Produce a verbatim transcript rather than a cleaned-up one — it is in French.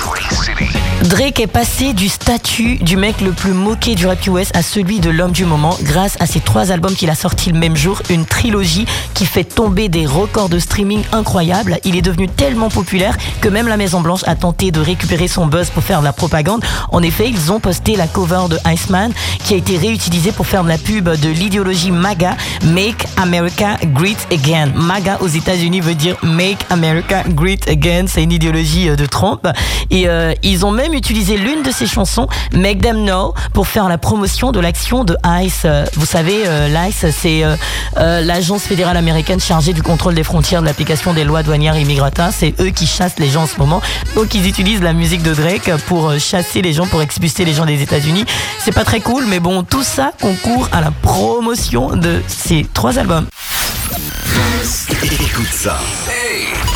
Drake est passé du statut du mec le plus moqué du rap U S à celui de l'homme du moment grâce à ses trois albums qu'il a sortis le même jour, une trilogie qui fait tomber des records de streaming incroyables. Il est devenu tellement populaire que même la Maison Blanche a tenté de récupérer son buzz pour faire de la propagande. En effet, ils ont posté la cover de Iceman qui a été réutilisée pour faire de la pub de l'idéologie MAGA, Make America Great Again. MAGA aux États-Unis veut dire Make America Great Again, c'est une idéologie de Trump. Et euh, ils ont même utilisé l'une de ses chansons, Make Them Know, pour faire la promotion de l'action de ICE. Vous savez, euh, l'ICE, c'est euh, euh, l'agence fédérale américaine chargée du contrôle des frontières, de l'application des lois douanières et immigratoires. C'est eux qui chassent les gens en ce moment. Donc ils utilisent la musique de Drake pour chasser les gens, pour expulser les gens des États-Unis. C'est pas très cool, mais bon, tout ça concourt à la promotion de ces trois albums. Écoute ça.